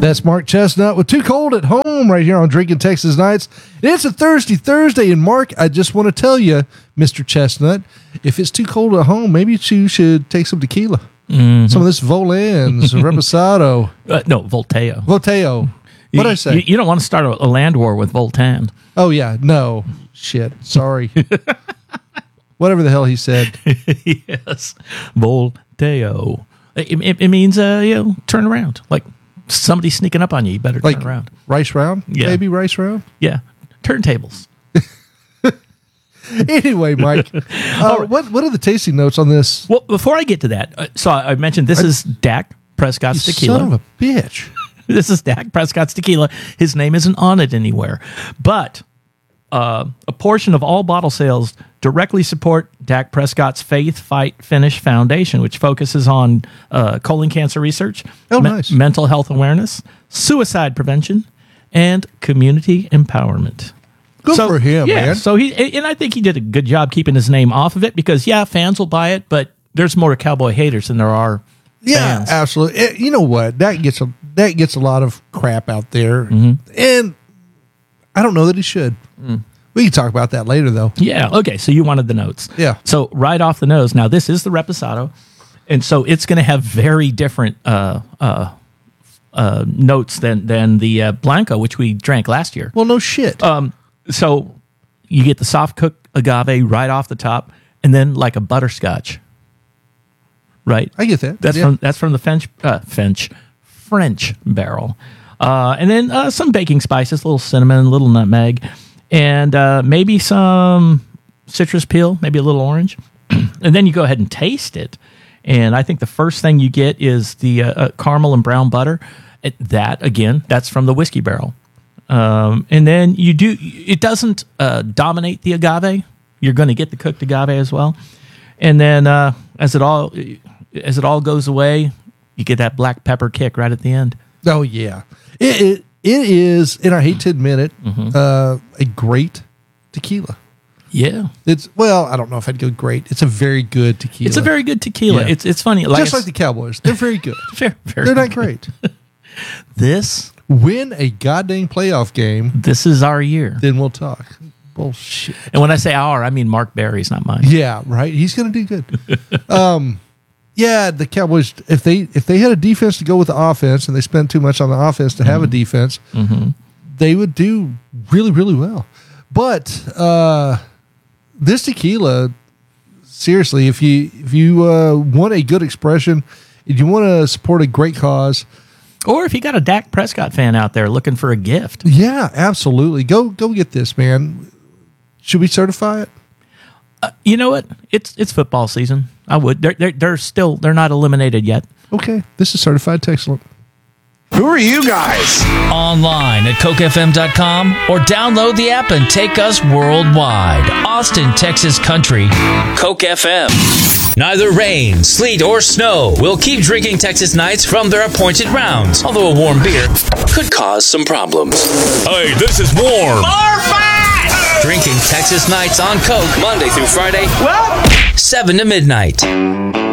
That's Mark Chestnut with Too Cold at Home right here on Drinking Texas Nights. It's a Thursday, and Mark, I just want to tell you, Mr. Chestnut, if it's too cold at home, maybe you should take some tequila. Mm-hmm. Some of this Volans, Reposado. No, Volteo. Volteo. What did I say? You don't want to start a land war with Voltan. Oh, yeah. No. Shit. Sorry. Whatever the hell he said. Yes. Volteo. It means, turn around. Like somebody sneaking up on you. You better turn around. Rice round? Yeah. Maybe rice round? Yeah. Turntables. Anyway, Mike, what are the tasting notes on this? Well, before I get to that, so I mentioned this is Dak Prescott's tequila. Son of a bitch. This is Dak Prescott's tequila. His name isn't on it anywhere. But a portion of all bottle sales directly support Dak Prescott's Faith Fight Finish Foundation, which focuses on colon cancer research, nice. mental health awareness, suicide prevention, and community empowerment. Good for him, man. So I think he did a good job keeping his name off of it because, fans will buy it, but there's more Cowboy haters than there are fans. Absolutely. You know what? That gets a lot of crap out there, and I don't know that he should. We can talk about that later, though. Yeah. Okay. So you wanted the notes. Yeah. So right off the nose. Now this is the Reposado, and so it's going to have very different notes than the Blanco, which we drank last year. Well, no shit. So you get the soft cooked agave right off the top, and then like a butterscotch. Right. I get that. That's from the French barrel, and then some baking spices, a little cinnamon, a little nutmeg, and maybe some citrus peel, maybe a little orange, and then you go ahead and taste it. And I think the first thing you get is the caramel and brown butter. That's from the whiskey barrel. And then it doesn't dominate the agave. You're going to get the cooked agave as well. And then as it all goes away, you get that black pepper kick right at the end. Oh yeah, it is, and I hate to admit it, a great tequila. Yeah, I don't know if I'd go great. It's a very good tequila. It's a very good tequila. Yeah. It's funny, just like the Cowboys. They're very good. They're not great. This win a goddamn playoff game. This is our year. Then we'll talk. Bullshit. And when I say our, I mean Mark Berry's, not mine. Yeah, right. He's going to do good. The Cowboys, if they had a defense to go with the offense, and they spent too much on the offense to have a defense, they would do really, really well. But this tequila, seriously, if you want a good expression, if you want to support a great cause, or if you got a Dak Prescott fan out there looking for a gift, yeah, absolutely, go get this, man. Should we certify it? You know what? It's football season. I would. They're not eliminated yet. Okay, this is Certified Textlet. Who are you guys? Online at cokefm.com or download the app and take us worldwide. Austin, Texas country. Coke FM. Neither rain, sleet, or snow will keep Drinking Texas Nights from their appointed rounds, although a warm beer could cause some problems. Hey, this is warm. Drinking Texas Nights on Coke, Monday through Friday, 7 to midnight.